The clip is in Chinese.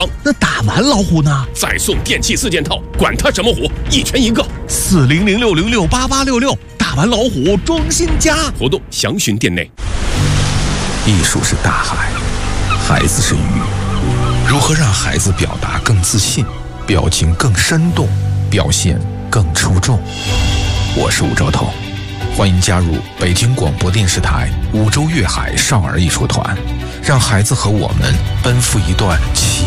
那打完老虎呢？ 再送电器4件套，管它什么虎，1拳1个。 4006068866，打完老虎装新家。 活动详询店内。 艺术是大海，孩子是鱼。如何让孩子表达更自信，表情更生动，表现更出众？我是吴兆头，欢迎加入北京广播电视台5洲粤海少儿艺术团，让孩子和我们奔赴一段奇